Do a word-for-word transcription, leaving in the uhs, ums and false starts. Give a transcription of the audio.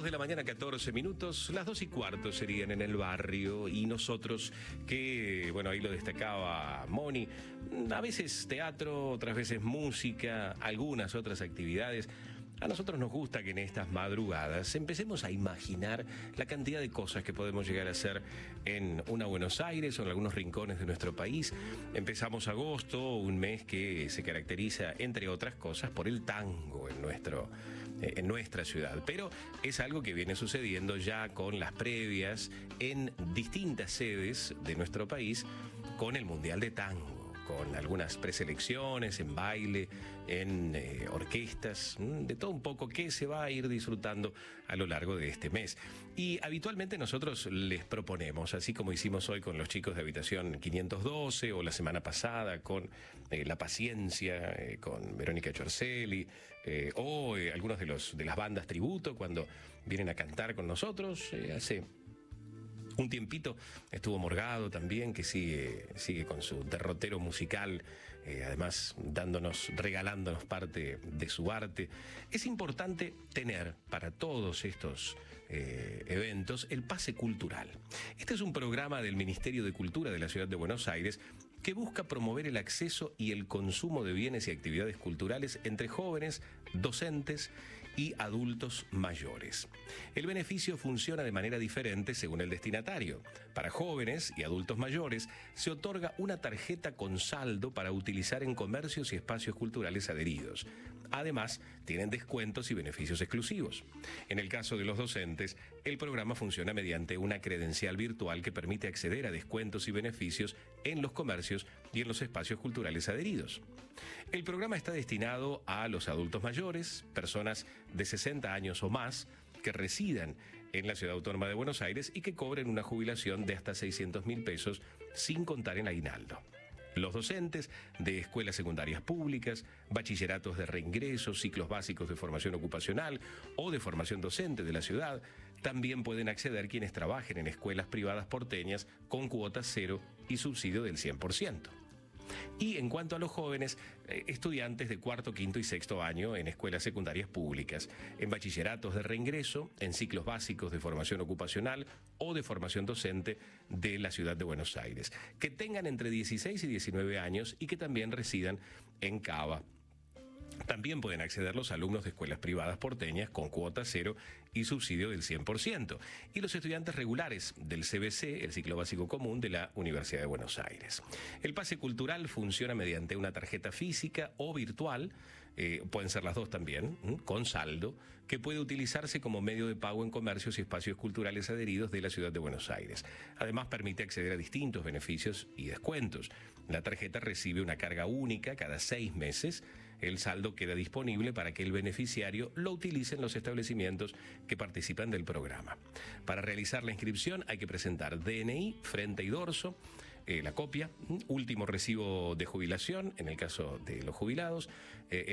dos de la mañana, catorce minutos, las dos y cuarto serían en el barrio, y nosotros que, bueno, ahí lo destacaba Moni, a veces teatro, otras veces música, algunas otras actividades. A nosotros nos gusta que en estas madrugadas empecemos a imaginar la cantidad de cosas que podemos llegar a hacer en una Buenos Aires o en algunos rincones de nuestro país. Empezamos agosto, un mes que se caracteriza, entre otras cosas, por el tango en, nuestro, eh, en nuestra ciudad. Pero es algo que viene sucediendo ya con las previas en distintas sedes de nuestro país con el Mundial de Tango, con algunas preselecciones en baile, en eh, orquestas, de todo un poco que se va a ir disfrutando a lo largo de este mes. Y habitualmente nosotros les proponemos, así como hicimos hoy con los chicos de Habitación quinientos doce o la semana pasada con eh, La Paciencia, eh, con Verónica Chorcelli, eh, o eh, algunos de, los, de las bandas tributo cuando vienen a cantar con nosotros, eh, hace un tiempito estuvo Morgado también, que sigue, sigue con su derrotero musical, eh, además dándonos, regalándonos parte de su arte. Es importante tener para todos estos eh, eventos el pase cultural. Este es un programa del Ministerio de Cultura de la Ciudad de Buenos Aires que busca promover el acceso y el consumo de bienes y actividades culturales entre jóvenes, docentes y adultos mayores. El beneficio funciona de manera diferente según el destinatario. Para jóvenes y adultos mayores se otorga una tarjeta con saldo para utilizar en comercios y espacios culturales adheridos. Además, tienen descuentos y beneficios exclusivos. En el caso de los docentes, el programa funciona mediante una credencial virtual que permite acceder a descuentos y beneficios en los comercios y en los espacios culturales adheridos. El programa está destinado a los adultos mayores, personas de sesenta años o más, que residan en la Ciudad Autónoma de Buenos Aires y que cobren una jubilación de hasta seiscientos mil pesos sin contar el aguinaldo. Los docentes de escuelas secundarias públicas, bachilleratos de reingreso, ciclos básicos de formación ocupacional o de formación docente de la ciudad, también pueden acceder quienes trabajen en escuelas privadas porteñas con cuota cero y subsidio del cien por ciento. Y en cuanto a los jóvenes, eh, estudiantes de cuarto, quinto y sexto año en escuelas secundarias públicas, en bachilleratos de reingreso, en ciclos básicos de formación ocupacional o de formación docente de la Ciudad de Buenos Aires, que tengan entre dieciséis y diecinueve años y que también residan en Cava. También pueden acceder los alumnos de escuelas privadas porteñas con cuota cero y subsidio del cien por ciento, y los estudiantes regulares del C B C, el ciclo básico común de la Universidad de Buenos Aires. El pase cultural funciona mediante una tarjeta física o virtual, eh, pueden ser las dos también, ¿m? con saldo, que puede utilizarse como medio de pago en comercios y espacios culturales adheridos de la Ciudad de Buenos Aires. Además, permite acceder a distintos beneficios y descuentos. La tarjeta recibe una carga única cada seis meses. El saldo queda disponible para que el beneficiario lo utilice en los establecimientos que participan del programa. Para realizar la inscripción hay que presentar D N I, frente y dorso, eh, la copia, último recibo de jubilación, en el caso de los jubilados, eh,